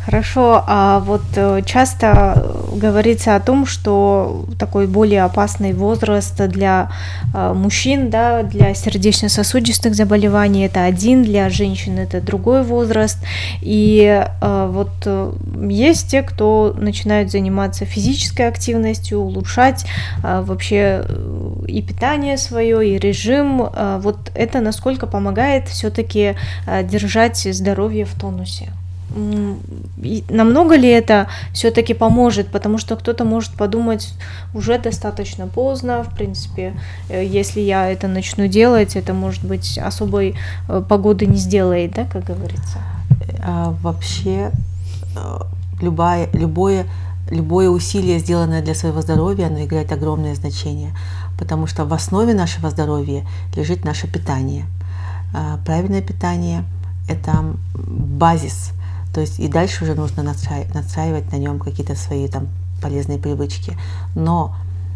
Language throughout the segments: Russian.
Хорошо, а вот часто говорится о том, что такой более опасный возраст для мужчин, да, для сердечно-сосудистых заболеваний это один, для женщин это другой возраст. И есть те, кто начинают заниматься физической активностью, улучшать вообще и питание свое, и режим. Вот это насколько помогает все-таки держать здоровье в тонусе? Намного ли это все-таки поможет, потому что кто-то может подумать, уже достаточно поздно, в принципе, если я это начну делать, это, может быть, особой погоды не сделает, да, как говорится? Вообще, любое усилие, сделанное для своего здоровья, оно играет огромное значение, потому что в основе нашего здоровья лежит наше питание. Правильное питание – это базис. То есть и дальше уже нужно настраивать на нем какие-то свои там полезные привычки. Но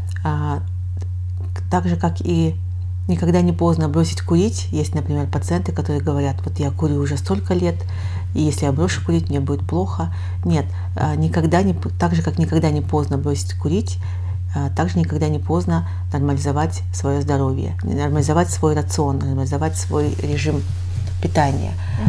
так же, как и никогда не поздно бросить курить, есть, например, пациенты, которые говорят, вот я курю уже столько лет, и если я брошу курить, мне будет плохо. Нет, так же, как никогда не поздно бросить курить, также никогда не поздно нормализовать свое здоровье, нормализовать свой рацион, нормализовать свой режим питания.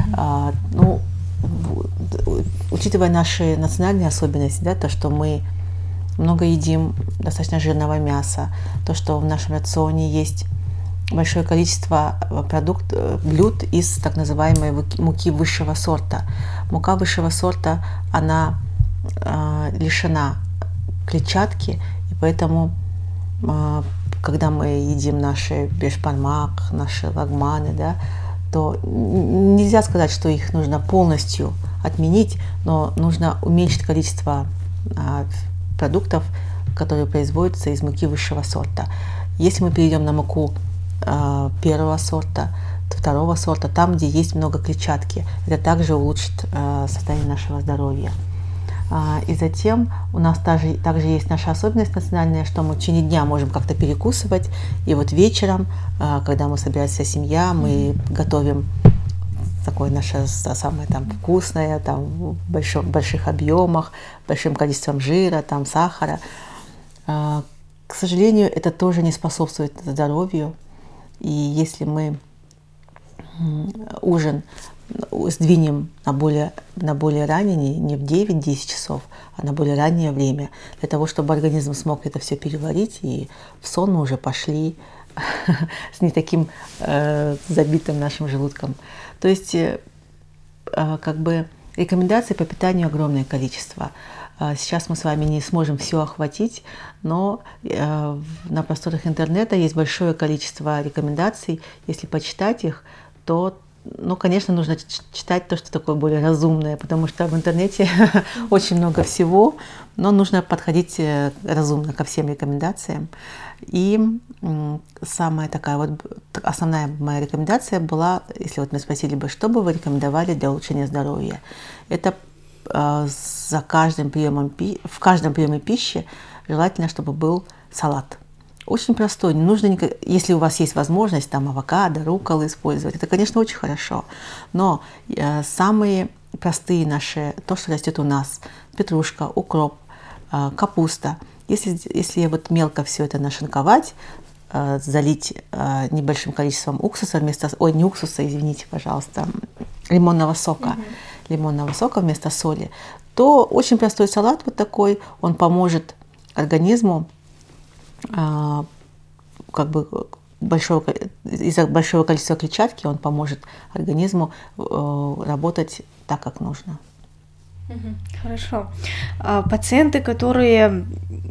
Учитывая наши национальные особенности, да, то, что мы много едим достаточно жирного мяса, то, что в нашем рационе есть большое количество блюд из так называемой муки высшего сорта. Мука высшего сорта, она лишена клетчатки, и поэтому, когда мы едим наши бешбармак, наши лагманы, да, то нельзя сказать, что их нужно полностью отменить, но нужно уменьшить количество продуктов, которые производятся из муки высшего сорта. Если мы перейдем на муку первого сорта, второго сорта, там, где есть много клетчатки, это также улучшит состояние нашего здоровья. И затем у нас также есть наша особенность национальная, что мы в течение дня можем как-то перекусывать, и вот вечером, когда мы собирается вся семья, мы готовим такое наше самое там вкусное, там в больших объемах, большим количеством жира, там сахара. К сожалению, это тоже не способствует здоровью, и если мы ужин сдвинем на более ранее, не в 9-10 часов, а на более раннее время, для того, чтобы организм смог это все переварить, и в сон мы уже пошли с не таким забитым нашим желудком. То есть, как бы, рекомендаций по питанию огромное количество. Сейчас мы с вами не сможем все охватить, но на просторах интернета есть большое количество рекомендаций. Если почитать их, то конечно, нужно читать то, что такое более разумное, потому что в интернете очень много всего, но нужно подходить разумно ко всем рекомендациям. И самая такая вот основная моя рекомендация была, если вот мы спросили бы, что бы вы рекомендовали для улучшения здоровья, это в каждом приеме пищи желательно, чтобы был салат. Очень простой, не нужно, если у вас есть возможность там авокадо, рукколы использовать, это, конечно, очень хорошо, но самые простые наши, то, что растет у нас, петрушка, укроп, капуста, если вот мелко все это нашинковать, залить небольшим количеством уксуса лимонного сока вместо соли, то очень простой салат вот такой, он поможет организму из-за большого количества клетчатки, он поможет организму работать так, как нужно. Хорошо. Пациенты, которые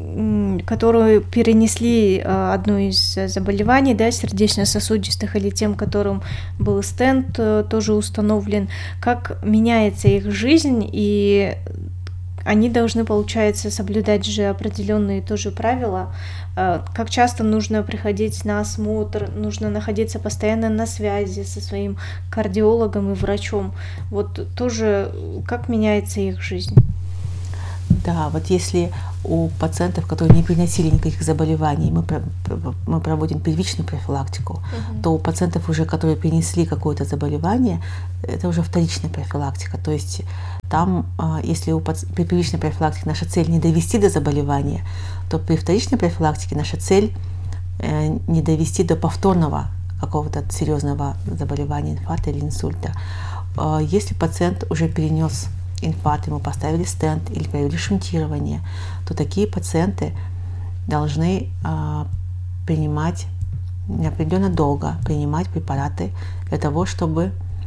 перенесли одно из заболеваний, да, сердечно-сосудистых, или тем, которым был стенд тоже установлен, как меняется их жизнь, и они должны, получается, соблюдать же определенные тоже правила. Как часто нужно приходить на осмотр, нужно находиться постоянно на связи со своим кардиологом и врачом. Вот тоже как меняется их жизнь? Да, вот если у пациентов, которые не переносили никаких заболеваний, мы проводим первичную профилактику, то у пациентов, уже которые перенесли какое-то заболевание, это уже вторичная профилактика. То есть там, если при первичной профилактике наша цель не довести до заболевания, то при вторичной профилактике наша цель не довести до повторного какого-то серьезного заболевания, инфаркта или инсульта. Если пациент уже перенес инфаркт, ему поставили стенд или провели шунтирование, то такие пациенты должны принимать неопределенно долго препараты для того, чтобы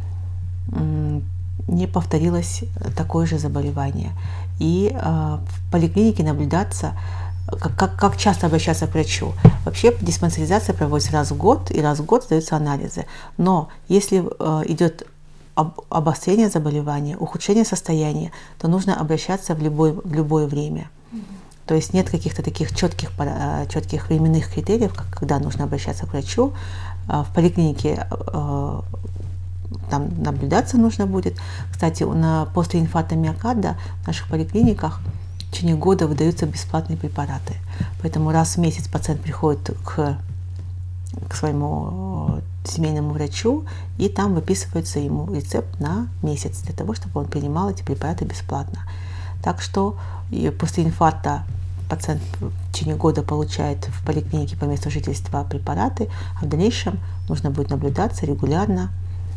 не повторилось такое же заболевание. И в поликлинике наблюдаться, как часто обращаться к врачу. Вообще диспансеризация проводится раз в год, и раз в год сдаются анализы. Но если идет обострение заболевания, ухудшение состояния, то нужно обращаться в любое время. То есть нет каких-то таких четких временных критериев, когда нужно обращаться к врачу. В поликлинике там наблюдаться нужно будет. Кстати, после инфаркта миокарда в наших поликлиниках в течение года выдаются бесплатные препараты. Поэтому раз в месяц пациент приходит к своему семейному врачу, и там выписывается ему рецепт на месяц для того, чтобы он принимал эти препараты бесплатно. Так что после инфаркта пациент в течение года получает в поликлинике по месту жительства препараты, а в дальнейшем нужно будет наблюдаться регулярно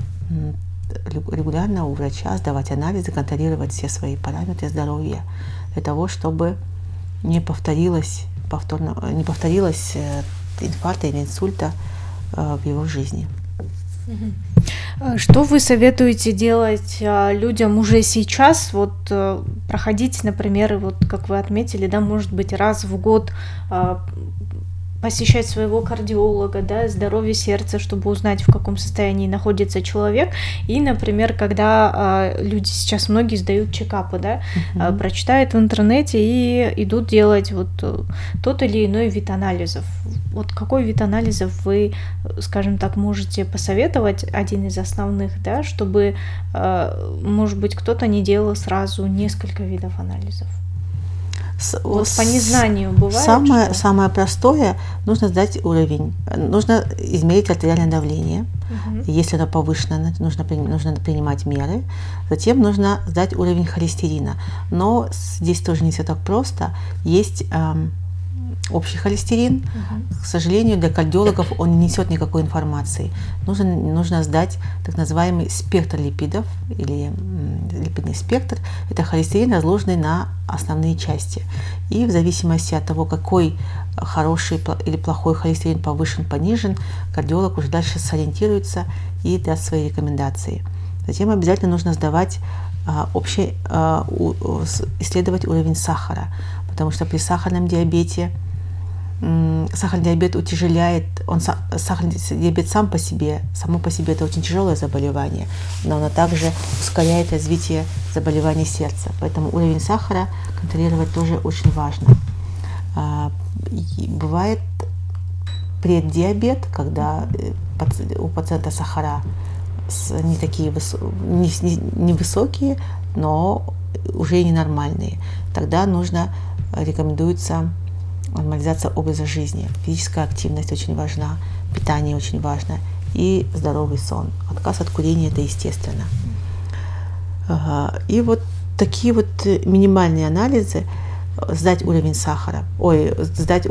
у врача, сдавать анализы, контролировать все свои параметры здоровья для того, чтобы не повторилось инфаркта или инсульта в его жизни. Что вы советуете делать людям уже сейчас? Вот проходить, например, вот как вы отметили, да, может быть, раз в год посещать своего кардиолога, да, здоровье сердца, чтобы узнать, в каком состоянии находится человек. И, например, когда люди сейчас многие сдают чекапы, да, прочитают в интернете и идут делать вот тот или иной вид анализов. Вот какой вид анализов вы, скажем так, можете посоветовать, один из основных, да, чтобы, может быть, кто-то не делал сразу несколько видов анализов? Вот по незнанию бывает? Самое простое, нужно сдать уровень, нужно измерить артериальное давление. Если оно повышено, нужно принимать меры. Затем нужно сдать уровень холестерина. Но здесь тоже не все так просто. Есть общий холестерин. К сожалению, для кардиологов он не несет никакой информации. Нужно сдать так называемый спектр липидов или липидный спектр. Это холестерин, разложенный на основные части. И в зависимости от того, какой хороший или плохой холестерин повышен, понижен, кардиолог уже дальше сориентируется и даст свои рекомендации. Затем обязательно нужно сдавать исследовать уровень сахара, потому что при сахарном диабете сахарный диабет утяжеляет, сахарный диабет само по себе это очень тяжелое заболевание, но оно также ускоряет развитие заболеваний сердца. Поэтому уровень сахара контролировать тоже очень важно. Бывает преддиабет, когда у пациента сахара не такие невысокие, но уже и ненормальные. Тогда рекомендуется нормализация образа жизни. Физическая активность очень важна, питание очень важно и здоровый сон. Отказ от курения – это естественно. И вот такие вот минимальные анализы, сдать уровень сахара, сдать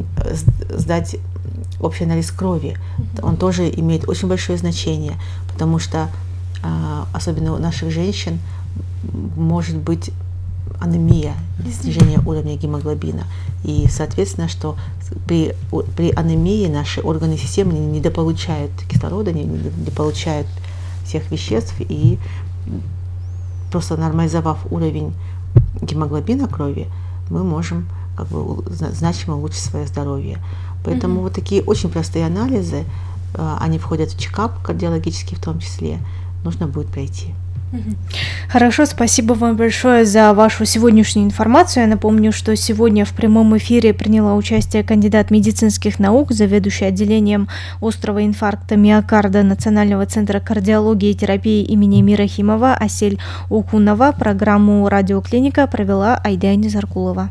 общий анализ крови, он тоже имеет очень большое значение, потому что особенно у наших женщин может быть анемия, снижение уровня гемоглобина. И, соответственно, что при анемии наши органы системы не недополучают кислорода, не получают всех веществ, и просто нормализовав уровень гемоглобина крови, мы можем значимо улучшить свое здоровье. Поэтому вот такие очень простые анализы, они входят в чекап кардиологический в том числе, нужно будет пройти. Хорошо, спасибо вам большое за вашу сегодняшнюю информацию. Я напомню, что сегодня в прямом эфире приняла участие кандидат медицинских наук, заведующий отделением острого инфаркта миокарда Национального центра кардиологии и терапии имени Мирахимова Асель Окунова. Программу «Радиоклиника» провела Айда Низаркулова.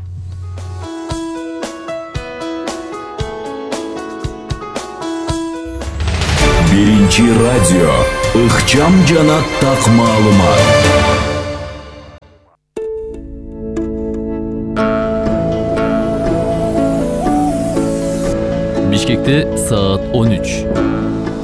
Birinci radyo, ixcham jana taq ma'lumot. Bişkek'te saat 13.